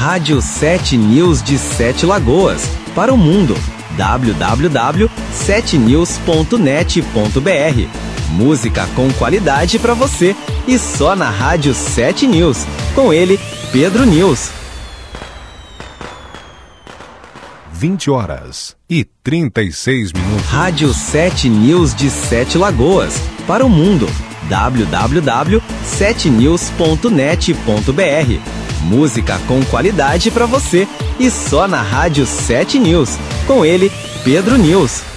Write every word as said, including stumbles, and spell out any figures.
Rádio sete News de Sete Lagoas, para o mundo. w w w ponto sete news ponto net ponto b r. Música com qualidade para você e só na Rádio sete News. Com ele, Pedro News. vinte horas e trinta e seis minutos. Rádio sete News de Sete Lagoas, para o mundo. w w w ponto sete news ponto net ponto b r. Música com qualidade para você e só na Rádio sete News. Com ele, Pedro News.